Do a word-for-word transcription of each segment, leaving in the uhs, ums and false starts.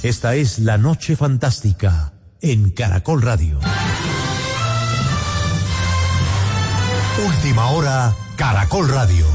Esta es La Noche Fantástica en Caracol Radio. Última hora, Caracol Radio.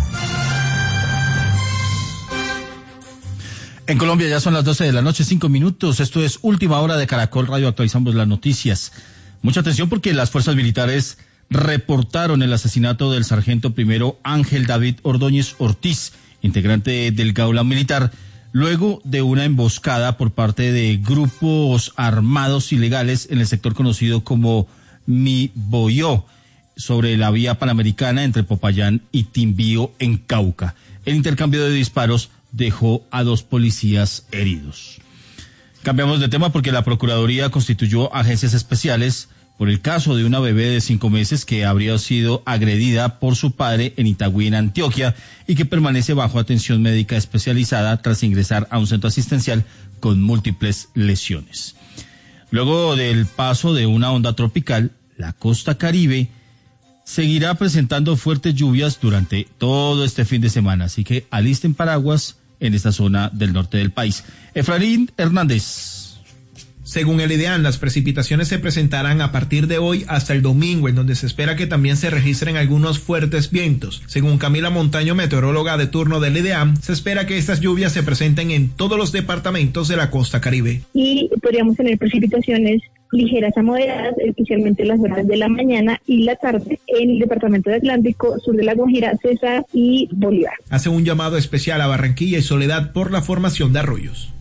En Colombia ya son las doce de la noche, cinco minutos. Esto es Última Hora de Caracol Radio. Actualizamos las noticias. Mucha atención porque las fuerzas militares reportaron el asesinato del sargento primero Ángel David Ordóñez Ortiz, integrante del Gaula Militar, luego de una emboscada por parte de grupos armados ilegales en el sector conocido como Miboyó, sobre la vía panamericana entre Popayán y Timbío en Cauca. El intercambio de disparos dejó a dos policías heridos. Cambiamos de tema porque la Procuraduría constituyó agencias especiales por el caso de una bebé de cinco meses que habría sido agredida por su padre en Itagüí, en Antioquia, y que permanece bajo atención médica especializada tras ingresar a un centro asistencial con múltiples lesiones. Luego del paso de una onda tropical, la costa Caribe seguirá presentando fuertes lluvias durante todo este fin de semana, así que alisten paraguas en esta zona del norte del país. Efraín Hernández. Según el IDEAM, las precipitaciones se presentarán a partir de hoy hasta el domingo, en donde se espera que también se registren algunos fuertes vientos. Según Camila Montaño, meteoróloga de turno del IDEAM, se espera que estas lluvias se presenten en todos los departamentos de la costa Caribe. Y podríamos tener precipitaciones ligeras a moderadas, especialmente en las horas de la mañana y la tarde en el departamento de Atlántico, sur de La Guajira, Cesar y Bolívar. Hace un llamado especial a Barranquilla y Soledad por la formación de arroyos.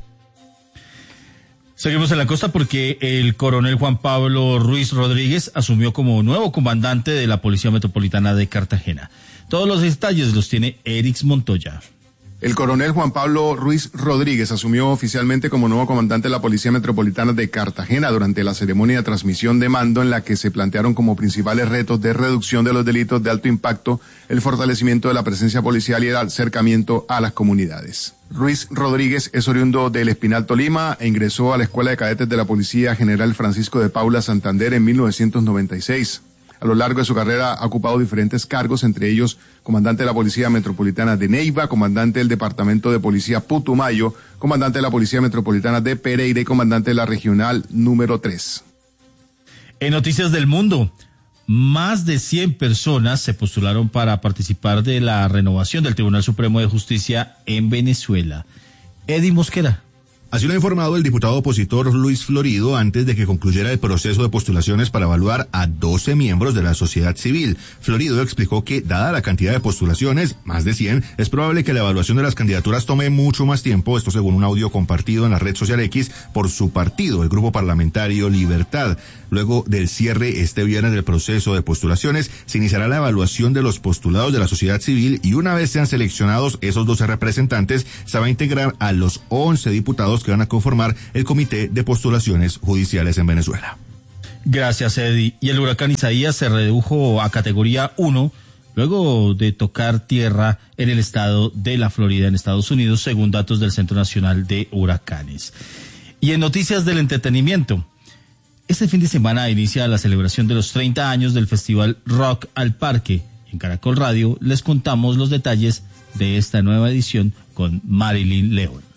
Seguimos en la costa porque el coronel Juan Pablo Ruiz Rodríguez asumió como nuevo comandante de la Policía Metropolitana de Cartagena. Todos los detalles los tiene Erix Montoya. El coronel Juan Pablo Ruiz Rodríguez asumió oficialmente como nuevo comandante de la Policía Metropolitana de Cartagena durante la ceremonia de transmisión de mando, en la que se plantearon como principales retos de reducción de los delitos de alto impacto, el fortalecimiento de la presencia policial y el acercamiento a las comunidades. Ruiz Rodríguez es oriundo del Espinal, Tolima, e ingresó a la Escuela de Cadetes de la Policía General Francisco de Paula Santander en mil novecientos noventa y seis. A lo largo de su carrera ha ocupado diferentes cargos, entre ellos comandante de la Policía Metropolitana de Neiva, comandante del Departamento de Policía Putumayo, comandante de la Policía Metropolitana de Pereira y comandante de la Regional número tres. En Noticias del Mundo, más de cien personas se postularon para participar de la renovación del Tribunal Supremo de Justicia en Venezuela. Eddie Mosquera. Así lo ha informado el diputado opositor Luis Florido antes de que concluyera el proceso de postulaciones para evaluar a doce miembros de la sociedad civil. Florido explicó que, dada la cantidad de postulaciones, más de cien, es probable que la evaluación de las candidaturas tome mucho más tiempo, esto según un audio compartido en la red social X por su partido, el Grupo Parlamentario Libertad. Luego del cierre este viernes del proceso de postulaciones, se iniciará la evaluación de los postulados de la sociedad civil y una vez sean seleccionados esos doce representantes, se va a integrar a los once diputados que van a conformar el Comité de Postulaciones Judiciales en Venezuela. Gracias, Eddie. Y el huracán Isaías se redujo a categoría uno luego de tocar tierra en el estado de la Florida, en Estados Unidos, según datos del Centro Nacional de Huracanes. Y en noticias del entretenimiento, este fin de semana inicia la celebración de los treinta años del Festival Rock al Parque. En Caracol Radio les contamos los detalles de esta nueva edición con Marilyn León.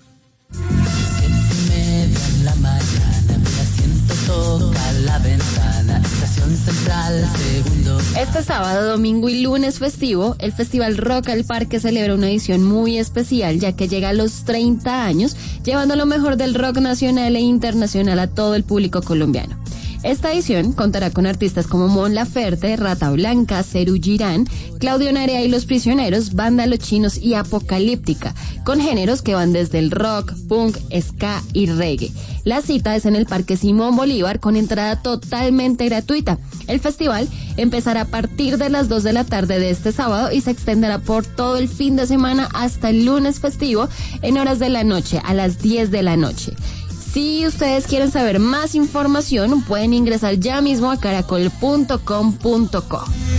La mañana, mi asiento toca la ventana, estación central, segundo. Este sábado, domingo y lunes festivo, el Festival Rock al Parque celebra una edición muy especial, ya que llega a los treinta años, llevando lo mejor del rock nacional e internacional a todo el público colombiano. Esta edición contará con artistas como Mon Laferte, Rata Blanca, Ceru Girán, Claudio Narea y Los Prisioneros, Banda Los Chinos y Apocalíptica, con géneros que van desde el rock, punk, ska y reggae. La cita es en el Parque Simón Bolívar con entrada totalmente gratuita. El festival empezará a partir de las dos de la tarde de este sábado y se extenderá por todo el fin de semana hasta el lunes festivo en horas de la noche, a las diez de la noche. Si ustedes quieren saber más información, pueden ingresar ya mismo a caracol punto com punto co.